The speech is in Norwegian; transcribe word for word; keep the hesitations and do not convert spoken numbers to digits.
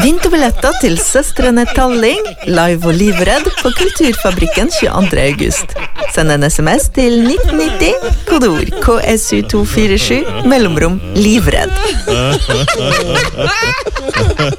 Vinterbilletter til Søstrene Talling, live og livredd på Kulturfabrikken tjueandre august. Send en sms til nitten nitti, kodeord K S U to fire sju, mellomrom livredd.